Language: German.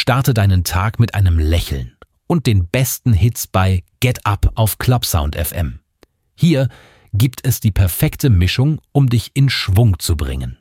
Starte deinen Tag mit einem Lächeln und den besten Hits bei Get Up auf Clubsound FM. Hier gibt es die perfekte Mischung, um dich in Schwung zu bringen.